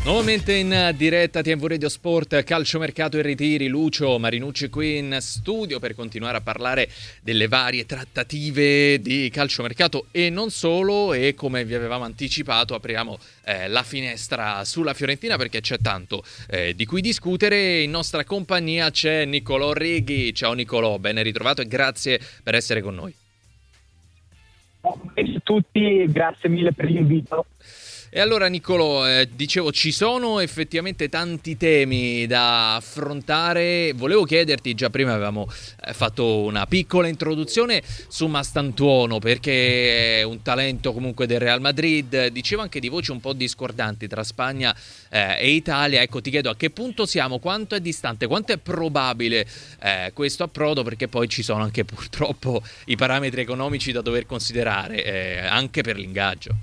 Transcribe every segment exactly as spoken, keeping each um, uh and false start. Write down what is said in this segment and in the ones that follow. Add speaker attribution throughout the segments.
Speaker 1: Nuovamente in diretta T V Radio Sport, calciomercato e ritiri. Lucio Marinucci qui in studio per continuare a parlare delle varie trattative di calciomercato e non solo, e come vi avevamo anticipato apriamo eh, la finestra sulla Fiorentina perché c'è tanto eh, di cui discutere. In nostra compagnia c'è Niccolò Righi. Ciao Niccolò, ben ritrovato e grazie per essere con noi.
Speaker 2: Ciao a tutti, grazie mille per l'invito.
Speaker 1: E allora Niccolò, eh, dicevo, ci sono effettivamente tanti temi da affrontare. Volevo chiederti, già prima avevamo eh, fatto una piccola introduzione su Mastantuono perché è un talento comunque del Real Madrid. Dicevo anche di voci un po' discordanti tra Spagna eh, e Italia. Ecco, ti chiedo a che punto siamo, quanto è distante, quanto è probabile eh, questo approdo, perché poi ci sono anche purtroppo i parametri economici da dover considerare eh, anche per l'ingaggio.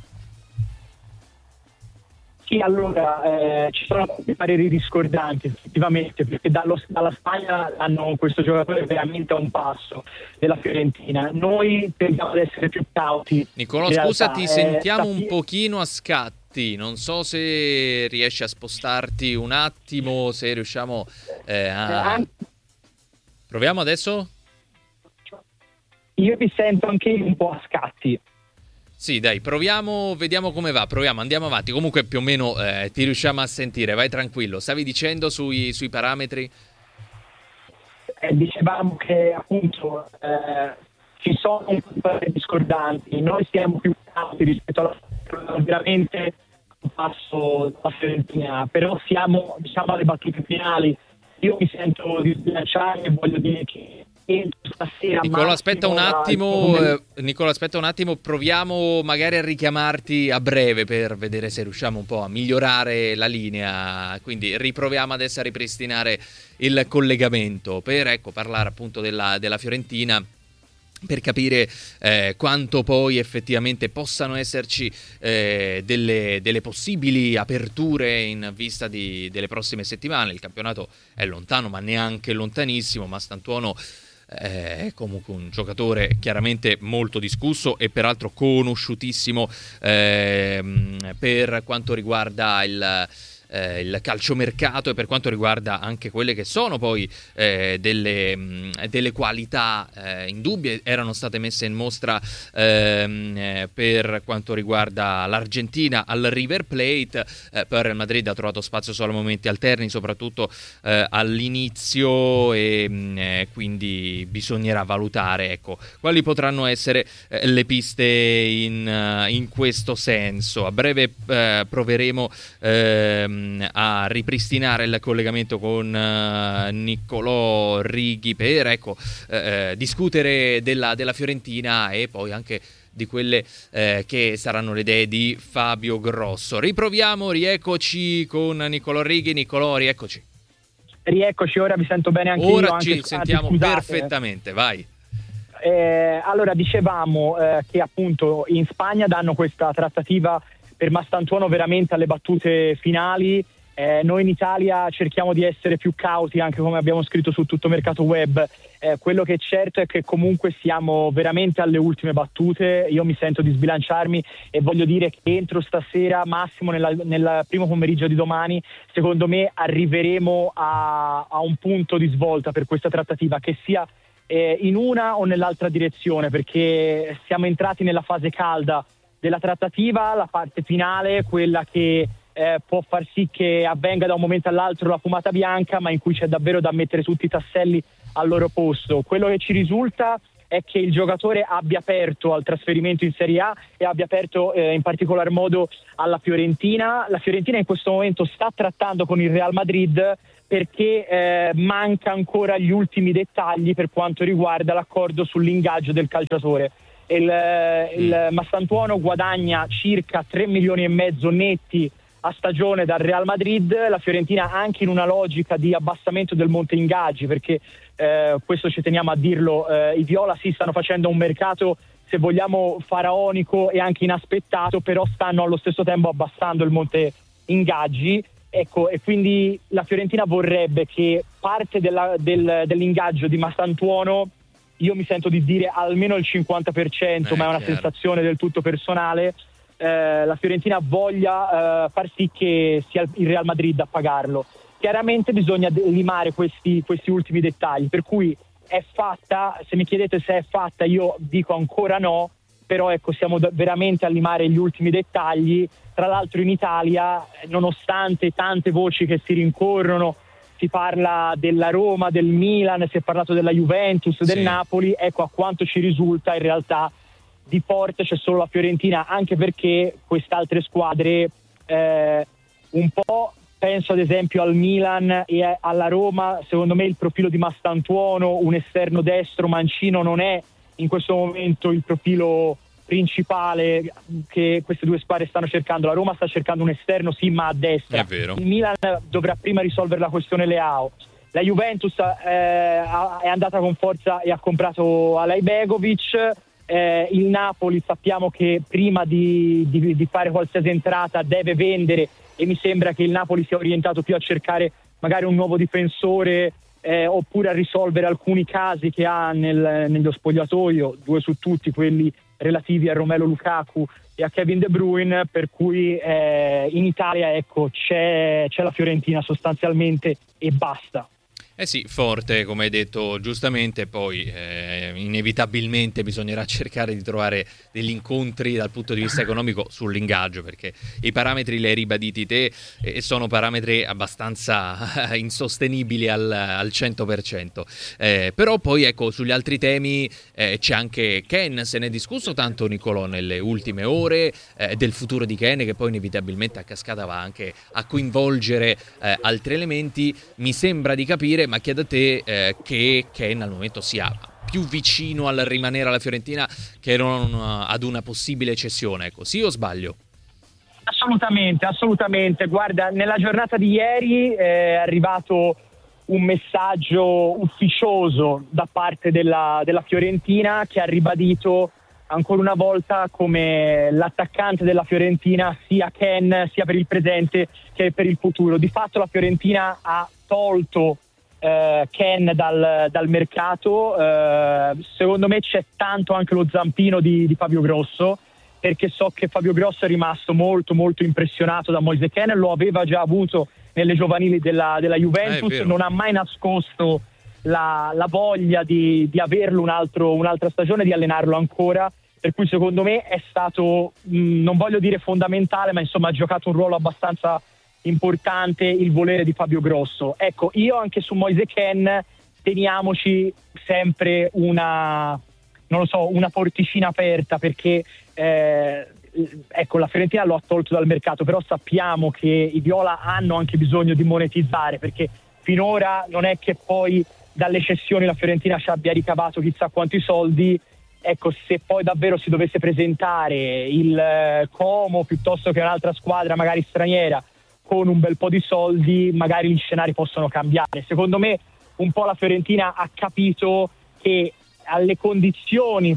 Speaker 2: Sì, allora eh, ci sono tanti pareri discordanti effettivamente, perché dallo, dalla Spagna hanno questo giocatore veramente a un passo della Fiorentina. Noi tendiamo ad essere più cauti.
Speaker 1: Niccolò, scusa, ti eh, sentiamo un pochino a scatti, non so se riesci a spostarti un attimo, se riusciamo eh, a... Proviamo adesso?
Speaker 2: Io mi sento anche un po' a scatti.
Speaker 1: Sì, dai, proviamo, vediamo come va, proviamo, andiamo avanti. Comunque più o meno eh, ti riusciamo a sentire, vai tranquillo. Stavi dicendo sui, sui parametri?
Speaker 2: Eh, dicevamo che appunto eh, ci sono un po' di discordanti, noi siamo più cauti rispetto alla veramente un passo dalla Fiorentina, però siamo, diciamo, alle battute finali. Io mi sento di sbilanciare e voglio dire che stasera
Speaker 1: Niccolò, aspetta un attimo, eh, Niccolò, aspetta un attimo, proviamo magari a richiamarti a breve per vedere se riusciamo un po' a migliorare la linea. Quindi riproviamo adesso a ripristinare il collegamento per ecco parlare appunto della, della Fiorentina, per capire eh, quanto poi effettivamente possano esserci eh, delle, delle possibili aperture in vista di, delle prossime settimane. Il campionato è lontano, ma neanche lontanissimo. Mastantuono è comunque un giocatore chiaramente molto discusso e peraltro conosciutissimo eh, per quanto riguarda il Eh, il calciomercato e per quanto riguarda anche quelle che sono poi eh, delle, mh, delle qualità eh, indubbie erano state messe in mostra ehm, eh, per quanto riguarda l'Argentina al River Plate. eh, poi Real Madrid ha trovato spazio solo a momenti alterni, soprattutto eh, all'inizio, e mh, eh, quindi bisognerà valutare ecco quali potranno essere eh, le piste in, uh, in questo senso. A breve eh, proveremo ehm, a ripristinare il collegamento con uh, Niccolò Righi per ecco eh, discutere della, della Fiorentina e poi anche di quelle eh, che saranno le idee di Fabio Grosso. Riproviamo, rieccoci con Niccolò Righi. Niccolò, rieccoci.
Speaker 2: Rieccoci, ora vi sento bene anche
Speaker 1: ora
Speaker 2: io.
Speaker 1: Ora ci
Speaker 2: anche
Speaker 1: sentiamo
Speaker 2: scusate.
Speaker 1: perfettamente, vai.
Speaker 2: Eh, allora, dicevamo eh, che appunto in Spagna danno questa trattativa per Mastantuono veramente alle battute finali. Eh, noi in Italia cerchiamo di essere più cauti, anche come abbiamo scritto su Tutto Mercato Web. Eh, quello che è certo è che comunque siamo veramente alle ultime battute. Io mi sento di sbilanciarmi e voglio dire che entro stasera, massimo nella, nel primo pomeriggio di domani, secondo me arriveremo a, a un punto di svolta per questa trattativa, che sia eh, in una o nell'altra direzione, perché siamo entrati nella fase calda della trattativa, la parte finale, quella che eh, può far sì che avvenga da un momento all'altro la fumata bianca, ma in cui c'è davvero da mettere tutti i tasselli al loro posto. Quello che ci risulta è che il giocatore abbia aperto al trasferimento in Serie A e abbia aperto eh, in particolar modo alla Fiorentina. La Fiorentina in questo momento sta trattando con il Real Madrid perché eh, manca ancora gli ultimi dettagli per quanto riguarda l'accordo sull'ingaggio del calciatore. Il, il Mastantuono guadagna circa tre milioni e mezzo netti a stagione dal Real Madrid. La Fiorentina anche in una logica di abbassamento del monte ingaggi, perché eh, questo ci teniamo a dirlo, eh, i viola sì stanno facendo un mercato, se vogliamo, faraonico e anche inaspettato, però stanno allo stesso tempo abbassando il monte ingaggi. Ecco, e quindi la Fiorentina vorrebbe che parte della, del, dell'ingaggio di Mastantuono, io mi sento di dire almeno il cinquanta per cento,
Speaker 1: eh,
Speaker 2: ma è una
Speaker 1: chiaro.
Speaker 2: sensazione del tutto personale, eh, la Fiorentina voglia eh, far sì che sia il Real Madrid a pagarlo. Chiaramente bisogna limare questi, questi ultimi dettagli, per cui è fatta, se mi chiedete se è fatta io dico ancora no, però ecco siamo veramente a limare gli ultimi dettagli. Tra l'altro in Italia, nonostante tante voci che si rincorrono, si parla della Roma, del Milan, si è parlato della Juventus, del
Speaker 1: sì.
Speaker 2: Napoli, ecco a quanto ci risulta in realtà di forte c'è solo la Fiorentina, anche perché queste altre squadre eh, un po', penso ad esempio al Milan e alla Roma, secondo me il profilo di Mastantuono, un esterno destro mancino, non è in questo momento il profilo principale che queste due squadre stanno cercando. La Roma sta cercando un esterno sì, ma a destra.
Speaker 1: È vero.
Speaker 2: Il Milan dovrà prima risolvere la questione Leao. La Juventus eh, è andata con forza e ha comprato Alay Begovic. Eh, il Napoli sappiamo che prima di, di, di fare qualsiasi entrata deve vendere, e mi sembra che il Napoli sia orientato più a cercare magari un nuovo difensore eh, oppure a risolvere alcuni casi che ha nel, nello spogliatoio, due su tutti quelli relativi a Romelu Lukaku e a Kevin De Bruyne, per cui eh, in Italia ecco c'è, c'è la Fiorentina sostanzialmente e basta.
Speaker 1: Eh sì, forte, come hai detto giustamente, poi eh, inevitabilmente bisognerà cercare di trovare degli incontri dal punto di vista economico sull'ingaggio, perché i parametri li hai ribaditi te e sono parametri abbastanza insostenibili al, al cento per cento. Eh, però poi ecco, sugli altri temi eh, c'è anche Ken, se ne è discusso tanto Nicolò nelle ultime ore, eh, del futuro di Ken, che poi inevitabilmente a cascata va anche a coinvolgere eh, altri elementi. Mi sembra di capire, ma chiedo a te eh, che Ken al momento sia più vicino al rimanere alla Fiorentina che non ad una possibile cessione, ecco, sì o sbaglio?
Speaker 2: Assolutamente, assolutamente. Guarda, nella giornata di ieri è arrivato un messaggio ufficioso da parte della, della Fiorentina, che ha ribadito ancora una volta come l'attaccante della Fiorentina sia Ken, sia per il presente che per il futuro. Di fatto la Fiorentina ha tolto eh, Ken dal, dal mercato. Eh, secondo me c'è tanto anche lo zampino di, di Fabio Grosso, perché so che Fabio Grosso è rimasto molto molto impressionato da Moise Kean, lo aveva già avuto nelle giovanili della, della Juventus,
Speaker 1: eh,
Speaker 2: non ha mai nascosto la, la voglia di, di averlo un altro, un'altra stagione, di allenarlo ancora, per cui secondo me è stato, mh, non voglio dire fondamentale, ma insomma ha giocato un ruolo abbastanza importante il volere di Fabio Grosso. Ecco, io anche su Moise Kean teniamoci sempre una, non lo so, una porticina aperta, perché eh, ecco, la Fiorentina lo ha tolto dal mercato, però sappiamo che i viola hanno anche bisogno di monetizzare, perché finora non è che poi dalle cessioni la Fiorentina ci abbia ricavato chissà quanti soldi. Ecco, se poi davvero si dovesse presentare il eh, Como piuttosto che un'altra squadra magari straniera con un bel po' di soldi, magari gli scenari possono cambiare. Secondo me un po' la Fiorentina ha capito che alle condizioni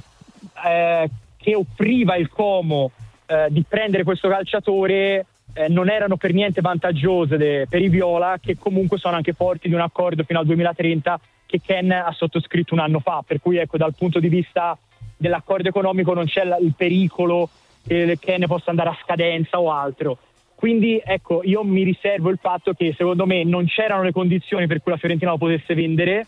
Speaker 2: eh, che offriva il Como eh, di prendere questo calciatore eh, non erano per niente vantaggiose de- per i viola, che comunque sono anche forti di un accordo fino al duemilatrenta che Ken ha sottoscritto un anno fa, per cui ecco, dal punto di vista dell'accordo economico non c'è la- il pericolo che Ken possa andare a scadenza o altro. Quindi ecco, io mi riservo il fatto che secondo me non c'erano le condizioni per cui la Fiorentina lo potesse vendere,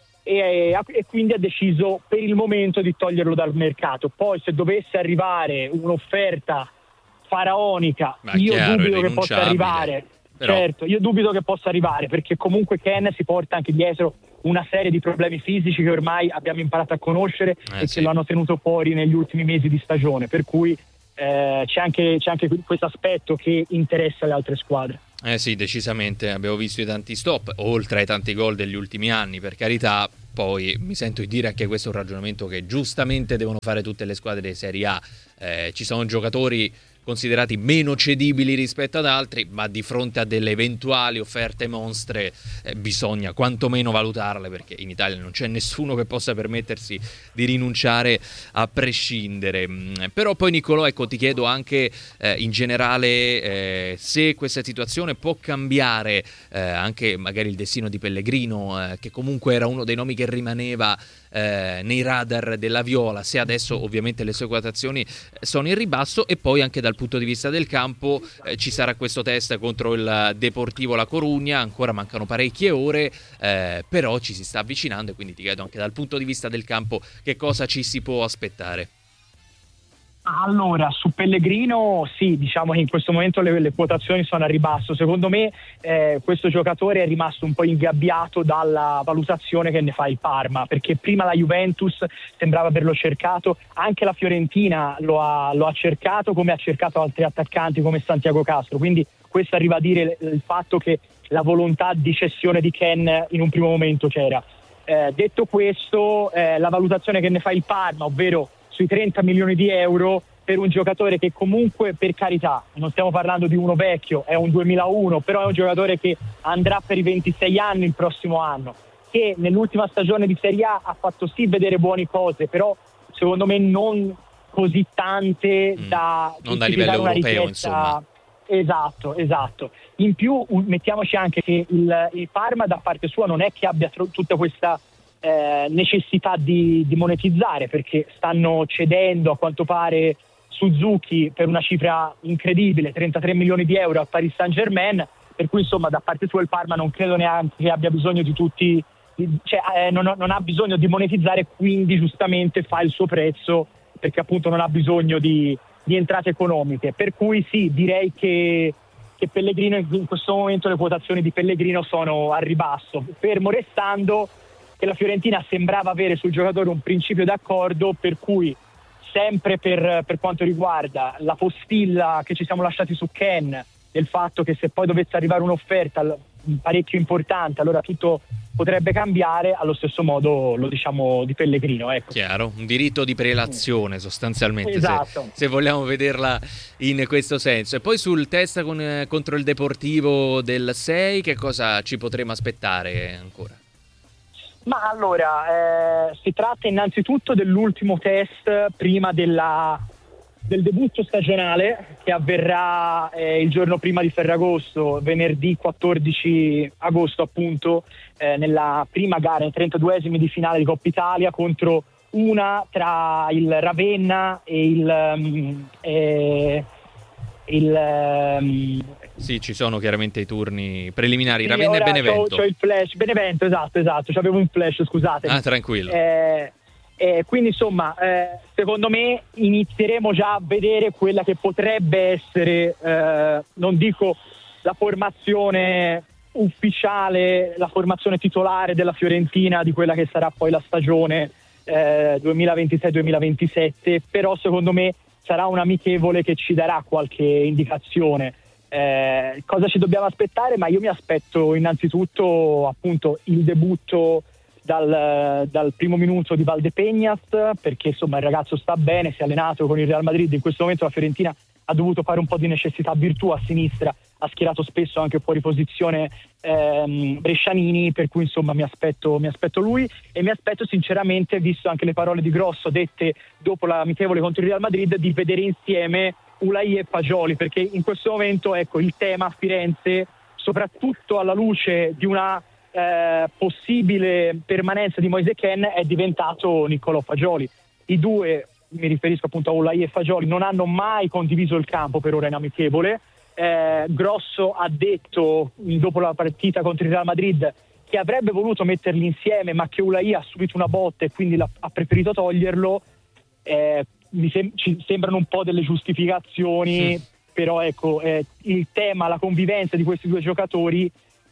Speaker 2: e, e quindi ha deciso per il momento di toglierlo dal mercato. Poi se dovesse arrivare un'offerta faraonica,
Speaker 1: Ma
Speaker 2: io
Speaker 1: chiaro,
Speaker 2: dubito che possa arrivare.
Speaker 1: Però...
Speaker 2: Certo, io dubito che possa arrivare, perché comunque Ken si porta anche dietro una serie di problemi fisici che ormai abbiamo imparato a conoscere
Speaker 1: eh,
Speaker 2: e
Speaker 1: sì.
Speaker 2: che lo hanno tenuto fuori negli ultimi mesi di stagione, per cui eh, c'è anche, c'è anche questo aspetto che interessa le altre squadre.
Speaker 1: Eh sì, decisamente, abbiamo visto i tanti stop, oltre ai tanti gol degli ultimi anni, per carità. Poi mi sento di dire anche questo è un ragionamento che giustamente devono fare tutte le squadre di Serie A. Eh, ci sono giocatori considerati meno cedibili rispetto ad altri, ma di fronte a delle eventuali offerte monstre eh, bisogna quantomeno valutarle, perché in Italia non c'è nessuno che possa permettersi di rinunciare a prescindere. Però poi Nicolò, ecco, ti chiedo anche eh, in generale eh, se questa situazione può cambiare eh, anche magari il destino di Pellegrino, eh, che comunque era uno dei nomi che rimaneva eh, nei radar della Viola, se adesso ovviamente le sue quotazioni sono in ribasso, e poi anche dal dal punto di vista del campo. Eh, ci sarà questo test contro il Deportivo La Corugna, ancora mancano parecchie ore, eh, però ci si sta avvicinando, e quindi ti chiedo anche dal punto di vista del campo che cosa ci si può aspettare.
Speaker 2: Allora, su Pellegrino sì, diciamo che in questo momento le, le quotazioni sono a ribasso. Secondo me eh, questo giocatore è rimasto un po' ingabbiato dalla valutazione che ne fa il Parma, perché prima la Juventus sembrava averlo cercato, anche la Fiorentina lo ha, lo ha cercato, come ha cercato altri attaccanti come Santiago Castro, quindi questo arriva a dire il, il fatto che la volontà di cessione di Ken in un primo momento c'era. Eh, detto questo, eh, la valutazione che ne fa il Parma, ovvero sui trenta milioni di euro per un giocatore che comunque, per carità, non stiamo parlando di uno vecchio, è un duemilauno, però è un giocatore che andrà per i ventisei anni il prossimo anno, che nell'ultima stagione di Serie A ha fatto sì vedere buone cose, però secondo me non così tante
Speaker 1: mm,
Speaker 2: da
Speaker 1: non da livello
Speaker 2: una
Speaker 1: europeo,
Speaker 2: richiesta...
Speaker 1: insomma.
Speaker 2: Esatto, esatto. In più mettiamoci anche che il, il Parma da parte sua non è che abbia tro- tutta questa Eh, necessità di, di monetizzare, perché stanno cedendo a quanto pare Suzuki per una cifra incredibile, trentatré milioni di euro a Paris Saint-Germain, per cui insomma da parte sua il Parma non credo neanche che abbia bisogno di tutti, di, cioè eh, non, non ha bisogno di monetizzare, quindi giustamente fa il suo prezzo perché appunto non ha bisogno di, di entrate economiche, per cui sì, direi che, che Pellegrino in questo momento le quotazioni di Pellegrino sono a ribasso, fermo restando che la Fiorentina sembrava avere sul giocatore un principio d'accordo, per cui sempre per, per quanto riguarda la postilla che ci siamo lasciati su Ken, del fatto che se poi dovesse arrivare un'offerta parecchio importante allora tutto potrebbe cambiare, allo stesso modo lo diciamo di Pellegrino, ecco.
Speaker 1: Chiaro, un diritto di prelazione sostanzialmente,
Speaker 2: esatto.
Speaker 1: se, se vogliamo vederla in questo senso. E poi sul test con, contro il Deportivo del sei, che cosa ci potremo aspettare ancora?
Speaker 2: Ma allora, eh, si tratta innanzitutto dell'ultimo test prima della, del debutto stagionale che avverrà eh, il giorno prima di Ferragosto, venerdì quattordici agosto appunto, eh, nella prima gara, nei trentaduesimi di finale di Coppa Italia, contro una tra il Ravenna e il... Um, eh, il um,
Speaker 1: Sì, ci sono chiaramente i turni preliminari,
Speaker 2: sì,
Speaker 1: Ravenna e Benevento.
Speaker 2: C'ho, c'ho il flash, Benevento, esatto, esatto, c'avevo un flash, scusate.
Speaker 1: Ah, tranquillo.
Speaker 2: Eh, eh, quindi insomma, eh, secondo me inizieremo già a vedere quella che potrebbe essere, eh, non dico la formazione ufficiale, la formazione titolare della Fiorentina di quella che sarà poi la stagione eh, duemilaventisei duemilaventisette, però secondo me sarà un amichevole che ci darà qualche indicazione. Eh, cosa ci dobbiamo aspettare? Ma io mi aspetto innanzitutto appunto il debutto dal, dal primo minuto di Valdepeñas, perché insomma il ragazzo sta bene, si è allenato con il Real Madrid, in questo momento la Fiorentina ha dovuto fare un po' di necessità virtù a sinistra, ha schierato spesso anche fuori posizione ehm, Brescianini, per cui insomma mi aspetto, mi aspetto lui, e mi aspetto sinceramente, visto anche le parole di Grosso dette dopo l'amichevole contro il Real Madrid, di vedere insieme Ulai e Fagioli, perché in questo momento ecco il tema a Firenze, soprattutto alla luce di una eh, possibile permanenza di Moise Kean, è diventato Niccolò Fagioli. I due, mi riferisco appunto a Ulai e Fagioli, non hanno mai condiviso il campo per ora in amichevole. Eh, Grosso ha detto dopo la partita contro il Real Madrid che avrebbe voluto metterli insieme, ma che Ulai ha subito una botta e quindi ha preferito toglierlo. Eh, mi sem- ci sembrano un po' delle giustificazioni, sì. Però ecco eh, il tema, la convivenza di questi due giocatori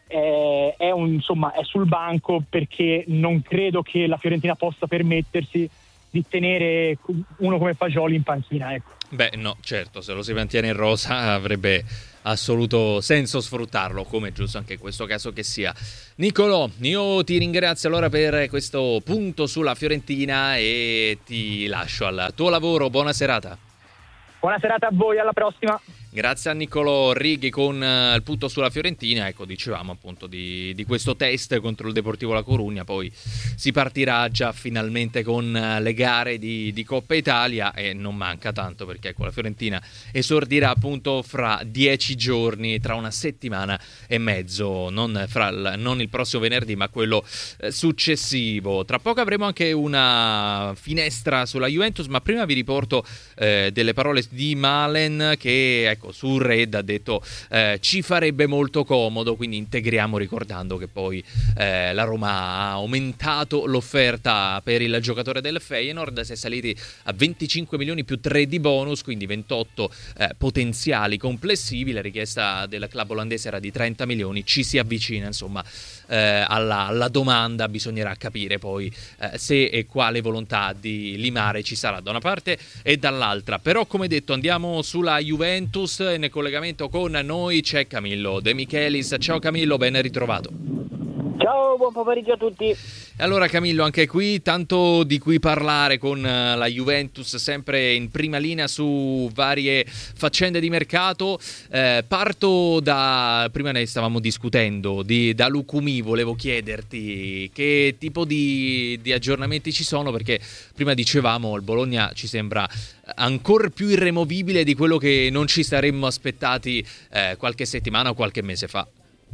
Speaker 2: eh, è, un, insomma, è sul banco, perché non credo che la Fiorentina possa permettersi di tenere uno come Fagioli in panchina, ecco.
Speaker 1: Beh no, certo, se lo si mantiene in rosa avrebbe assoluto senso sfruttarlo, come è giusto anche in questo caso che sia. Niccolò, io ti ringrazio allora per questo punto sulla Fiorentina e ti lascio al tuo lavoro. Buona serata.
Speaker 2: Buona serata a voi, alla prossima.
Speaker 1: Grazie a Niccolò Righi con uh, il punto sulla Fiorentina. Ecco, dicevamo appunto di, di questo test contro il Deportivo La Corugna, poi si partirà già finalmente con uh, le gare di, di Coppa Italia, e non manca tanto, perché ecco, la Fiorentina esordirà appunto fra dieci giorni, tra una settimana e mezzo, non, fra il, non il prossimo venerdì ma quello eh, successivo. Tra poco avremo anche una finestra sulla Juventus, ma prima vi riporto eh, delle parole di Malen che ecco su Red ha detto eh, ci farebbe molto comodo, quindi integriamo ricordando che poi eh, la Roma ha aumentato l'offerta per il giocatore del Feyenoord, si è saliti a venticinque milioni più tre di bonus, quindi ventotto eh, potenziali complessivi. La richiesta del club olandese era di trenta milioni, ci si avvicina insomma eh, alla, alla domanda, bisognerà capire poi eh, se e quale volontà di limare ci sarà da una parte e dall'altra. Però come detto andiamo sulla Juventus, nel collegamento con noi c'è Camillo De Michelis. Ciao Camillo, ben ritrovato.
Speaker 3: Ciao, buon pomeriggio a tutti.
Speaker 1: Allora Camillo, anche qui tanto di cui parlare con la Juventus, sempre in prima linea su varie faccende di mercato. Eh, parto da, prima ne stavamo discutendo, di, da Lucumi, volevo chiederti che tipo di, di aggiornamenti ci sono, perché prima dicevamo il Bologna ci sembra ancora più irremovibile di quello che non ci saremmo aspettati eh, qualche settimana o qualche mese fa.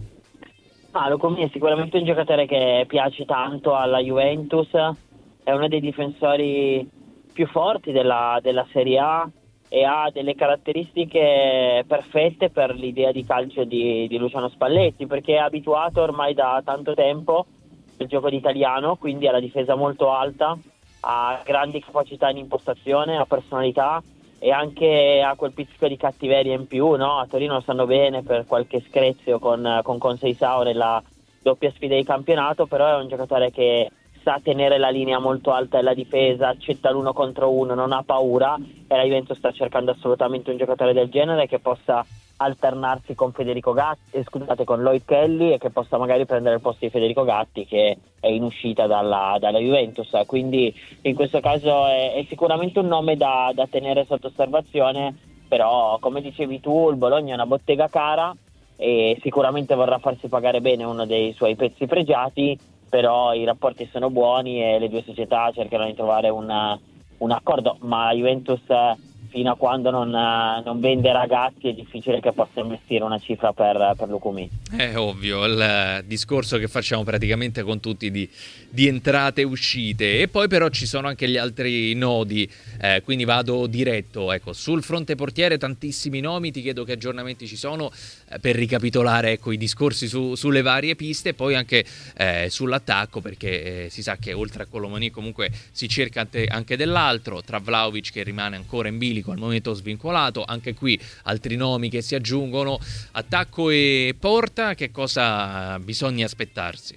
Speaker 3: Ah, Lucumi è sicuramente un giocatore che piace tanto alla Juventus, è uno dei difensori più forti della, della Serie A e ha delle caratteristiche perfette per l'idea di calcio di, di Luciano Spalletti, perché è abituato ormai da tanto tempo al gioco d'italiano, quindi alla difesa molto alta, ha grandi capacità in impostazione, ha personalità e anche ha quel pizzico di cattiveria in più, no? A Torino lo sanno bene per qualche screzio con, con Conceição nella doppia sfida di campionato, però è un giocatore che sa tenere la linea molto alta della difesa, accetta l'uno contro uno, non ha paura, e la Juventus sta cercando assolutamente un giocatore del genere che possa alternarsi con Federico Gatti, eh, scusate, con Lloyd Kelly, e che possa magari prendere il posto di Federico Gatti che è in uscita dalla, dalla Juventus. Quindi in questo caso è, è sicuramente un nome da, da tenere sotto osservazione, però come dicevi tu il Bologna è una bottega cara e sicuramente vorrà farsi pagare bene uno dei suoi pezzi pregiati, però i rapporti sono buoni e le due società cercano di trovare una, un accordo, ma la Juventus fino a quando non, non vende ragazzi è difficile che possa investire una cifra per, per Lucumi.
Speaker 1: È ovvio, il discorso che facciamo praticamente con tutti di, di entrate e uscite. E poi però ci sono anche gli altri nodi, eh, quindi vado diretto. Ecco, sul fronte portiere tantissimi nomi, ti chiedo che aggiornamenti ci sono eh, per ricapitolare ecco, i discorsi su, sulle varie piste, e poi anche eh, sull'attacco, perché eh, si sa che oltre a Colomani comunque si cerca anche dell'altro, tra Vlahovic che rimane ancora in bilico al momento svincolato, anche qui altri nomi che si aggiungono. Attacco e porta, che cosa bisogna aspettarsi?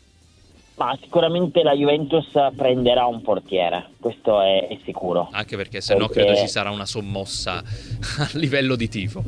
Speaker 3: Ma sicuramente la Juventus prenderà un portiere, questo è, è sicuro.
Speaker 1: Anche perché se no credo ci sarà una sommossa a livello di tifo.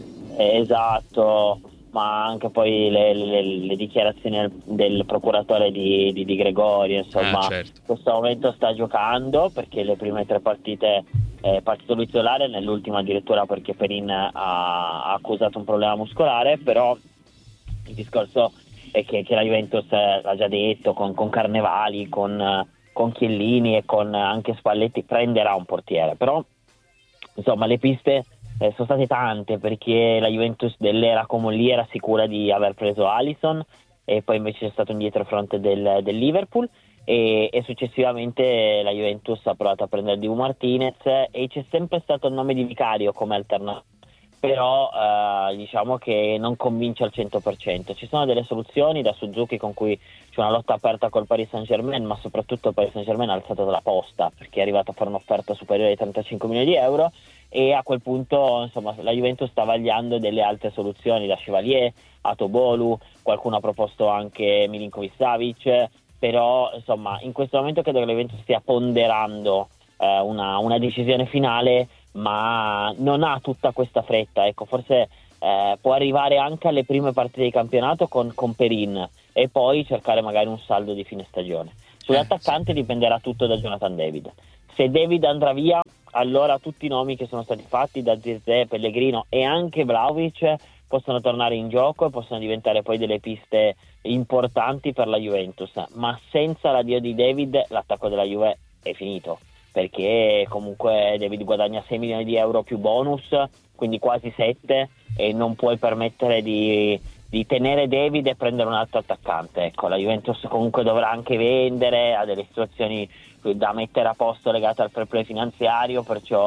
Speaker 3: Esatto, ma anche poi le, le, le dichiarazioni del procuratore di, di, di Gregorio, insomma, ah, certo. In questo momento sta giocando perché le prime tre partite è partito lui titolare, nell'ultima addirittura perché Perin ha, ha accusato un problema muscolare, però il discorso è che, che la Juventus l'ha già detto con, con Carnevali, con, con Chiellini e con anche Spalletti prenderà un portiere, però insomma le piste Eh, sono state tante, perché la Juventus dell'era Comolli era sicura di aver preso Alisson e poi invece c'è stato un dietrofront del, del Liverpool e, e successivamente la Juventus ha provato a prendere Dibu Martinez e c'è sempre stato il nome di Vicario come alternativa, però eh, diciamo che non convince al cento per cento. Ci sono delle soluzioni da Suzuki con cui c'è una lotta aperta col Paris Saint-Germain, ma soprattutto il Paris Saint-Germain ha alzato la posta perché è arrivato a fare un'offerta superiore ai trentacinque milioni di euro e a quel punto insomma la Juventus sta vagliando delle altre soluzioni, da Chevalier a Tobolu, qualcuno ha proposto anche Milinkovic-Savic, però insomma in questo momento credo che la Juventus stia ponderando eh, una, una decisione finale, ma non ha tutta questa fretta, ecco, forse eh, può arrivare anche alle prime partite di campionato con, con Perin e poi cercare magari un saldo di fine stagione. Sull'attaccante dipenderà tutto da Jonathan David. Se David andrà via, allora tutti i nomi che sono stati fatti da Zirkzee, Pellegrino e anche Vlahovic possono tornare in gioco e possono diventare poi delle piste importanti per la Juventus, ma senza l'addio di David l'attacco della Juve è finito, perché comunque David guadagna sei milioni di euro più bonus, quindi quasi sette, e non puoi permettere di, di tenere David e prendere un altro attaccante. Ecco, la Juventus comunque dovrà anche vendere, ha delle situazioni da mettere a posto legate al fair play finanziario, perciò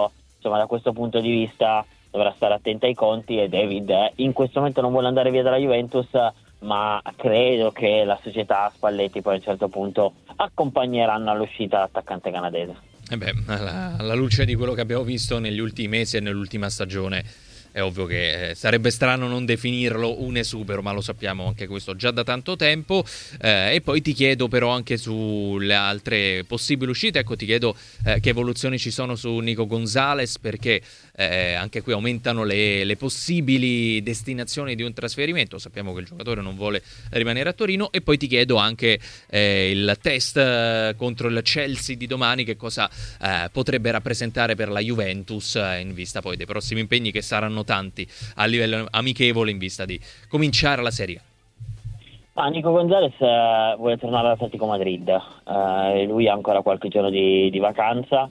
Speaker 3: insomma da questo punto di vista dovrà stare attenta ai conti, e David in questo momento non vuole andare via dalla Juventus, ma credo che la società Spalletti poi a un certo punto accompagneranno all'uscita l'attaccante canadese.
Speaker 1: E beh, alla, alla luce di quello che abbiamo visto negli ultimi mesi e nell'ultima stagione, è ovvio che eh, sarebbe strano non definirlo un esubero, ma lo sappiamo anche questo già da tanto tempo. Eh, e poi ti chiedo però anche sulle altre possibili uscite, ecco ti chiedo eh, che evoluzioni ci sono su Nico Gonzalez, perché eh, anche qui aumentano le, le possibili destinazioni di un trasferimento. Sappiamo che il giocatore non vuole rimanere a Torino. E poi ti chiedo anche eh, il test eh, contro il Chelsea di domani, che cosa eh, potrebbe rappresentare per la Juventus eh, in vista poi dei prossimi impegni che saranno tanti a livello amichevole in vista di cominciare la Serie A.
Speaker 3: Ah, Nico Gonzalez eh, vuole tornare all'Atletico Madrid, eh, lui ha ancora qualche giorno di, di vacanza,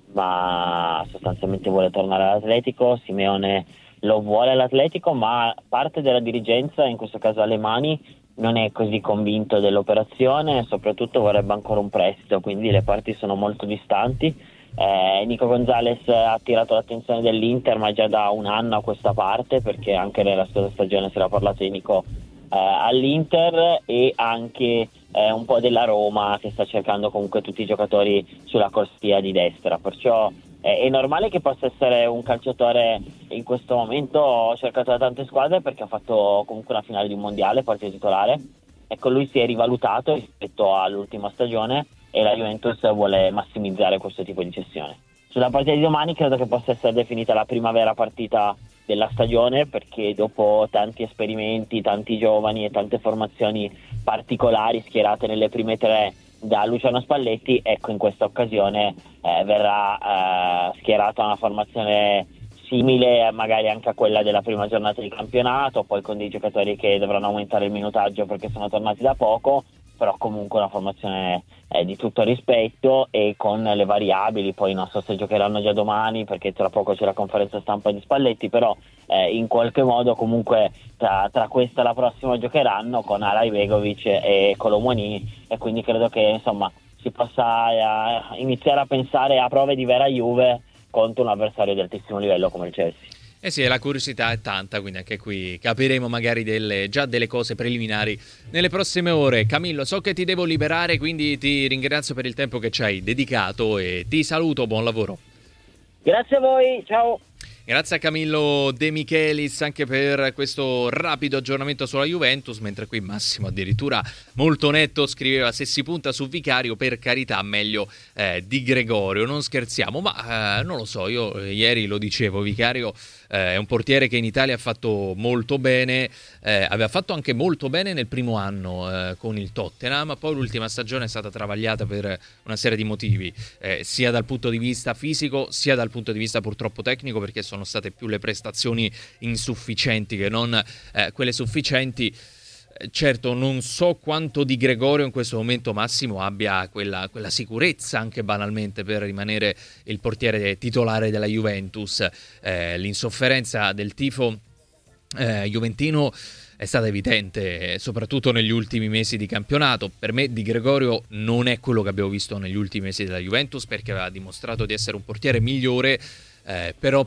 Speaker 3: ma sostanzialmente vuole tornare all'Atletico. Simeone lo vuole all'Atletico, ma parte della dirigenza, in questo caso Alemani, non è così convinto dell'operazione, soprattutto vorrebbe ancora un prestito, quindi le parti sono molto distanti. Eh, Nico Gonzalez ha attirato l'attenzione dell'Inter, ma già da un anno a questa parte, perché anche nella scorsa stagione si era parlato di Nico eh, all'Inter, e anche eh, un po' della Roma, che sta cercando comunque tutti i giocatori sulla corsia di destra, perciò eh, è normale che possa essere un calciatore in questo momento cercato da tante squadre, perché ha fatto comunque una finale di un mondiale, partita titolare. Ecco, lui si è rivalutato rispetto all'ultima stagione e la Juventus vuole massimizzare questo tipo di cessione. Sulla partita di domani credo che possa essere definita la prima vera partita della stagione, perché dopo tanti esperimenti, tanti giovani e tante formazioni particolari schierate nelle prime tre da Luciano Spalletti, ecco in questa occasione eh, verrà eh, schierata una formazione simile magari anche a quella della prima giornata di campionato, poi con dei giocatori che dovranno aumentare il minutaggio perché sono tornati da poco, però comunque una formazione eh, di tutto rispetto e con le variabili. Poi non so se giocheranno già domani, perché tra poco c'è la conferenza stampa di Spalletti, però eh, in qualche modo comunque tra, tra questa e la prossima giocheranno con Alajbegovic e Colomoni, e quindi credo che insomma si possa eh, iniziare a pensare a prove di vera Juve contro un avversario di altissimo livello come il Chelsea.
Speaker 1: Eh sì, la curiosità è tanta, quindi anche qui capiremo magari delle, già delle cose preliminari nelle prossime ore. Camillo, so che ti devo liberare, quindi ti ringrazio per il tempo che ci hai dedicato e ti saluto, buon lavoro.
Speaker 3: Grazie a voi, ciao.
Speaker 1: Grazie a Camillo De Michelis anche per questo rapido aggiornamento sulla Juventus, mentre qui Massimo addirittura molto netto scriveva: se si punta su Vicario per carità meglio eh, Di Gregorio, non scherziamo, ma eh, non lo so, io eh, ieri lo dicevo, Vicario eh, è un portiere che in Italia ha fatto molto bene, eh, aveva fatto anche molto bene nel primo anno eh, con il Tottenham, poi l'ultima stagione è stata travagliata per una serie di motivi, eh, sia dal punto di vista fisico sia dal punto di vista purtroppo tecnico, perché sono sono state più le prestazioni insufficienti che non eh, quelle sufficienti. Certo, non so quanto Di Gregorio in questo momento, Massimo, abbia quella, quella sicurezza anche banalmente per rimanere il portiere titolare della Juventus. Eh, l'insofferenza del tifo eh, juventino è stata evidente, soprattutto negli ultimi mesi di campionato. Per me Di Gregorio non è quello che abbiamo visto negli ultimi mesi della Juventus, perché aveva dimostrato di essere un portiere migliore. Eh, però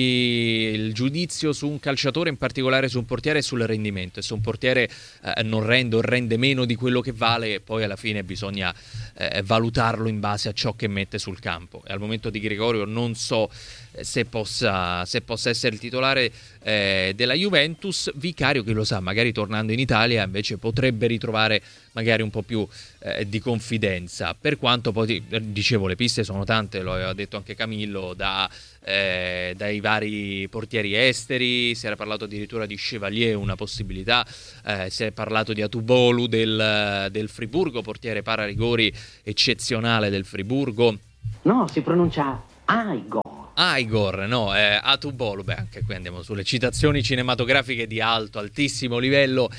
Speaker 1: poi il giudizio su un calciatore, in particolare su un portiere, è sul rendimento, e se un portiere eh, non rende o rende meno di quello che vale, poi alla fine bisogna eh, valutarlo in base a ciò che mette sul campo, e al momento Di Gregorio non so se possa, se possa essere il titolare eh, della Juventus. Vicario, chi lo sa, magari tornando in Italia invece potrebbe ritrovare magari un po' più eh, di confidenza, per quanto poi dicevo le piste sono tante, lo aveva detto anche Camillo, da Eh, dai vari portieri esteri, si era parlato addirittura di Chevalier, una possibilità, eh, si è parlato di Atubolu del, del Friburgo, portiere pararigori eccezionale del Friburgo.
Speaker 4: No, si pronuncia Igor.
Speaker 1: Igor, no, eh, Atubolu. Beh, anche qui andiamo sulle citazioni cinematografiche di alto, altissimo livello,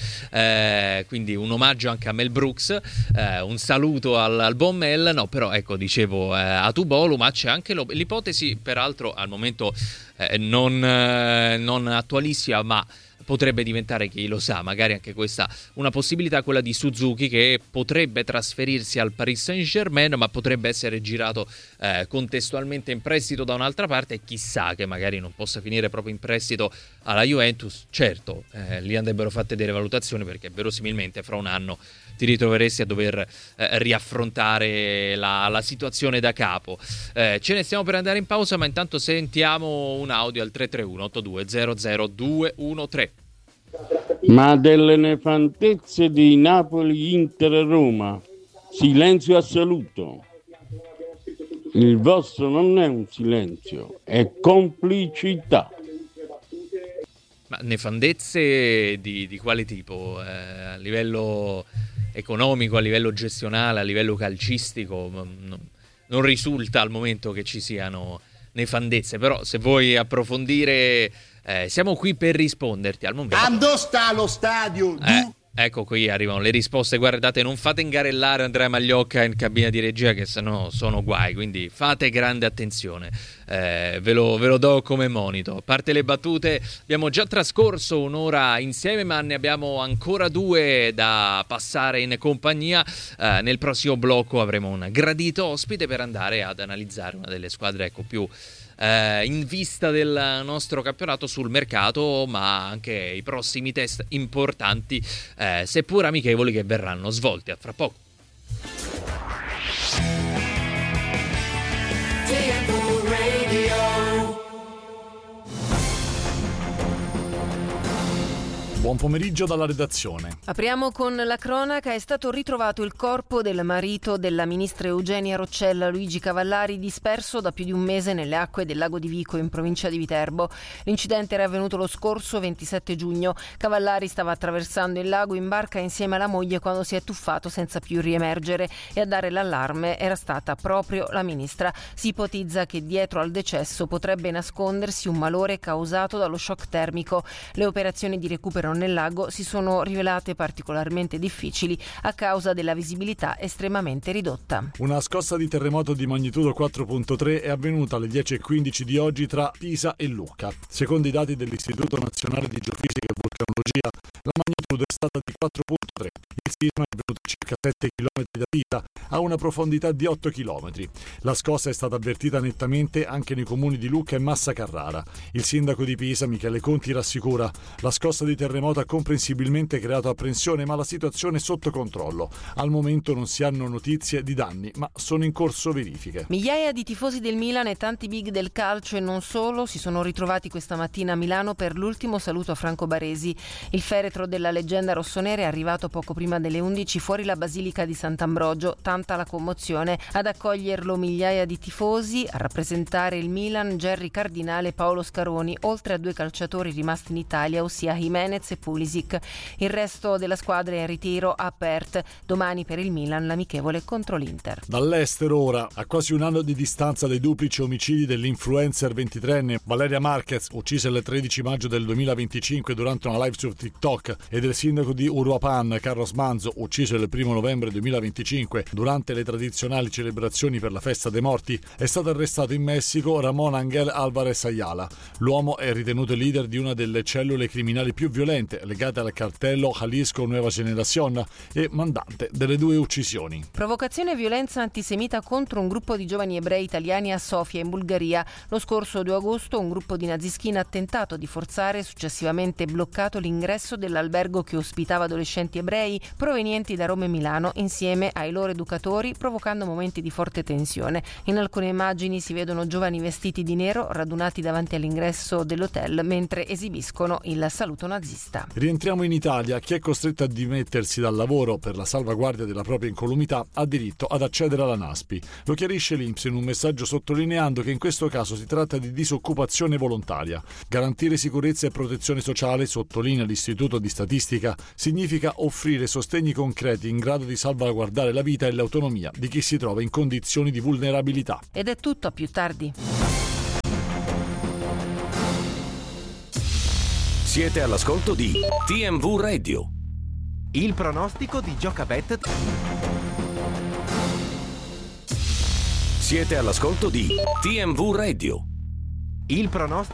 Speaker 1: eh, quindi un omaggio anche a Mel Brooks, eh, un saluto al, al buon Mel. No, però ecco, dicevo eh, Atubolu, ma c'è anche lo, l'ipotesi, peraltro al momento eh, non, eh, non attualissima, ma potrebbe diventare, chi lo sa, magari anche questa una possibilità, quella di Suzuki, che potrebbe trasferirsi al Paris Saint-Germain, ma potrebbe essere girato eh, contestualmente in prestito da un'altra parte, e chissà che magari non possa finire proprio in prestito alla Juventus. Certo, eh, lì andrebbero fatte delle valutazioni, perché verosimilmente fra un anno ti ritroveresti a dover eh, riaffrontare la, la situazione da capo. Eh, ce ne stiamo per andare in pausa, ma intanto sentiamo un audio al tre tre uno otto due zero zero due uno tre.
Speaker 5: Ma delle nefandezze di Napoli-Inter-Roma, silenzio assoluto. Il vostro non è un silenzio, è complicità.
Speaker 1: Ma nefandezze di, di quale tipo? Eh, a livello economico, a livello gestionale, a livello calcistico? Non, non risulta al momento che ci siano nefandezze, però se vuoi approfondire eh, siamo qui per risponderti al momento.
Speaker 6: Quando sta lo stadio?
Speaker 1: Eh, ecco, qui arrivano le risposte. Guardate, non fate ingarellare Andrea Magliocca in cabina di regia, che sennò sono guai, quindi fate grande attenzione. Eh, ve, lo, ve lo do come monito. A parte le battute, abbiamo già trascorso un'ora insieme, ma ne abbiamo ancora due da passare in compagnia. Eh, nel prossimo blocco avremo un gradito ospite per andare ad analizzare una delle squadre, ecco, più eh, in vista del nostro campionato sul mercato, ma anche i prossimi test importanti, eh, seppur amichevoli, che verranno svolti a fra poco.
Speaker 7: Buon pomeriggio dalla redazione.
Speaker 8: Apriamo con la cronaca. È stato ritrovato il corpo del marito della ministra Eugenia Roccella, Luigi Cavallari, disperso da più di un mese nelle acque del lago di Vico, in provincia di Viterbo. L'incidente era avvenuto lo scorso ventisette giugno. Cavallari stava attraversando il lago in barca insieme alla moglie quando si è tuffato senza più riemergere, e a dare l'allarme era stata proprio la ministra. Si ipotizza che dietro al decesso potrebbe nascondersi un malore causato dallo shock termico. Le operazioni di recupero nel lago si sono rivelate particolarmente difficili a causa della visibilità estremamente ridotta.
Speaker 7: Una scossa di terremoto di magnitudo quattro virgola tre è avvenuta alle dieci e quindici di oggi tra Pisa e Lucca. Secondo i dati dell'Istituto Nazionale di Geofisica e Vulcanologia, la magnitudo è stata di quattro virgola tre. Il sisma è avvenuto a circa sette chilometri da Pisa, a una profondità di otto chilometri. La scossa è stata avvertita nettamente anche nei comuni di Lucca e Massa Carrara. Il sindaco di Pisa, Michele Conti, rassicura: la scossa di terremoto ha comprensibilmente creato apprensione, ma la situazione è sotto controllo. Al momento non si hanno notizie di danni, ma sono in corso verifiche.
Speaker 8: Migliaia di tifosi del Milan e tanti big del calcio, e non solo, si sono ritrovati questa mattina a Milano per l'ultimo saluto a Franco Baresi. Il feretro della leggenda rossonera è arrivato poco prima delle undici fuori la Basilica di Sant'Ambrogio. Tanta la commozione. Ad accoglierlo migliaia di tifosi, a rappresentare il Milan Gerry Cardinale e Paolo Scaroni, oltre a due calciatori rimasti in Italia, ossia Jimenez e Pulisic. Il resto della squadra è in ritiro a Perth. Domani per il Milan l'amichevole contro l'Inter.
Speaker 7: Dall'estero ora, a quasi un anno di distanza dai duplici omicidi dell'influencer ventitreenne Valeria Marquez, uccisa il tredici maggio del duemilaventicinque durante una live su TikTok, e del sindaco di Uruapan Carlos Manzo, ucciso il primo novembre duemilaventicinque durante le tradizionali celebrazioni per la festa dei morti, è stato arrestato in Messico Ramón Ángel Álvarez Ayala. L'uomo è ritenuto leader di una delle cellule criminali più violente legate al cartello Jalisco Nueva Generación e mandante delle due uccisioni.
Speaker 8: Provocazione e violenza antisemita contro un gruppo di giovani ebrei italiani a Sofia, in Bulgaria. Lo scorso due agosto un gruppo di nazischini ha tentato di forzare e successivamente bloccato l'ingresso dell'albergo che ospitava adolescenti ebrei provenienti da Roma e Milano insieme ai loro educatori, provocando momenti di forte tensione. In alcune immagini si vedono giovani vestiti di nero radunati davanti all'ingresso dell'hotel mentre esibiscono il saluto nazista.
Speaker 7: Rientriamo in Italia. Chi è costretto a dimettersi dal lavoro per la salvaguardia della propria incolumità ha diritto ad accedere alla NASPI. Lo chiarisce l'I N P S in un messaggio, sottolineando che in questo caso si tratta di disoccupazione volontaria. Garantire sicurezza e protezione sociale, sottolinea l'Istituto di Statistica, significa offrire sostegni concreti in grado di salvaguardare la vita e l'autonomia di chi si trova in condizioni di vulnerabilità.
Speaker 8: Ed è tutto, a più tardi.
Speaker 9: Siete all'ascolto di T M V Radio.
Speaker 10: Il pronostico di Giocabet.
Speaker 9: Siete all'ascolto di T M V Radio.
Speaker 10: Il pronostico